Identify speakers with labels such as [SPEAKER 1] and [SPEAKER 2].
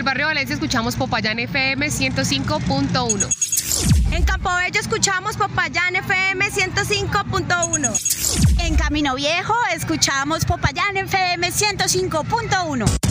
[SPEAKER 1] barrio Valencia escuchamos Popayán FM 105.1.
[SPEAKER 2] En Campobello escuchamos Popayán FM 105.1.
[SPEAKER 3] En Camino Viejo escuchamos Popayán FM 105.1.